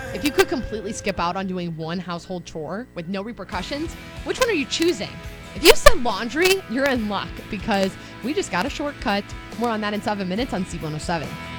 If you could completely skip out on doing one household chore with no repercussions, which one are you choosing? If you said laundry, you're in luck because we just got a shortcut. More on that in 7 minutes on C107.